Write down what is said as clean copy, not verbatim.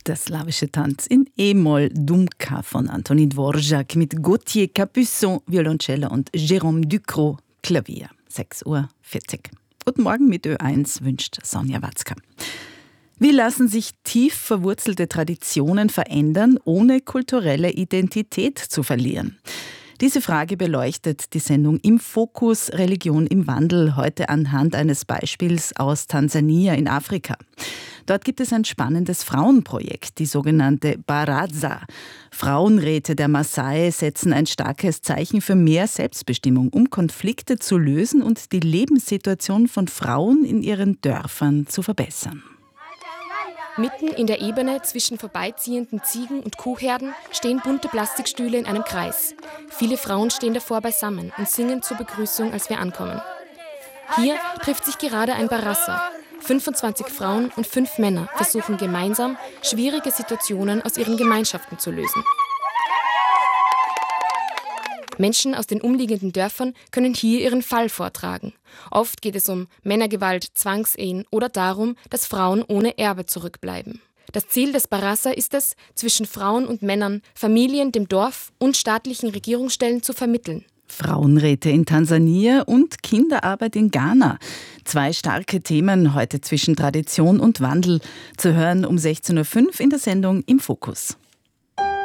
Der slawische Tanz in E-Moll Dumka von Antonin Dvorak mit Gauthier Capuçon, Violoncelle und Jérôme Ducrot, Klavier. 6:40 Uhr. Guten Morgen mit Ö1 wünscht Sonja Watzka. Wie lassen sich tief verwurzelte Traditionen verändern, ohne kulturelle Identität zu verlieren? Diese Frage beleuchtet die Sendung Im Fokus Religion im Wandel heute anhand eines Beispiels aus Tansania in Afrika. Dort gibt es ein spannendes Frauenprojekt, die sogenannte Baraza. Frauenräte der Maasai setzen ein starkes Zeichen für mehr Selbstbestimmung, um Konflikte zu lösen und die Lebenssituation von Frauen in ihren Dörfern zu verbessern. Mitten in der Ebene zwischen vorbeiziehenden Ziegen- und Kuhherden stehen bunte Plastikstühle in einem Kreis. Viele Frauen stehen davor beisammen und singen zur Begrüßung, als wir ankommen. Hier trifft sich gerade ein Barassa. 25 Frauen und 5 Männer versuchen gemeinsam, schwierige Situationen aus ihren Gemeinschaften zu lösen. Menschen aus den umliegenden Dörfern können hier ihren Fall vortragen. Oft geht es um Männergewalt, Zwangsehen oder darum, dass Frauen ohne Erbe zurückbleiben. Das Ziel des Baraza ist es, zwischen Frauen und Männern, Familien, dem Dorf und staatlichen Regierungsstellen zu vermitteln. Frauenräte in Tansania und Kinderarbeit in Ghana. 2 starke Themen heute zwischen Tradition und Wandel. Zu hören um 16:05 Uhr in der Sendung Im Fokus.